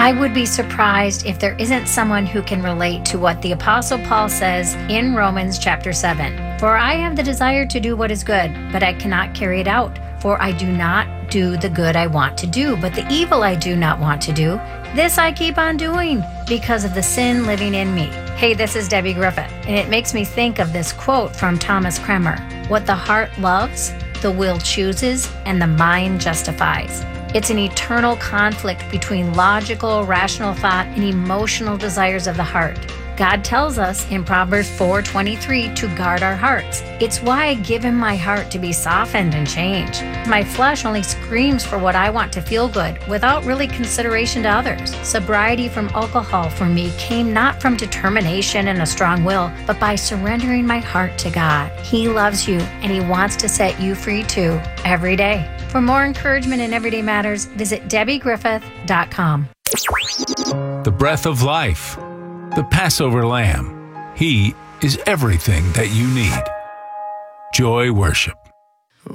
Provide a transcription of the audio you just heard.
I would be surprised if there isn't someone who can relate to what the Apostle Paul says in Romans chapter 7. For I have the desire to do what is good, but I cannot carry it out. For I do not do the good I want to do, but the evil I do not want to do, this I keep on doing because of the sin living in me. Hey, this is Debbie Griffith, and it makes me think of this quote from Thomas Cremer. What the heart loves, the will chooses, and the mind justifies. It's an eternal conflict between logical, rational thought and emotional desires of the heart. God tells us in Proverbs 4:23 to guard our hearts. It's why I give him my heart to be softened and changed. My flesh only screams for what I want to feel good without really consideration to others. Sobriety from alcohol for me came not from determination and a strong will, but by surrendering my heart to God. He loves you and he wants to set you free too, every day. For more encouragement in everyday matters, visit DebbieGriffith.com. The breath of life, the Passover Lamb. He is everything that you need. Joy Worship.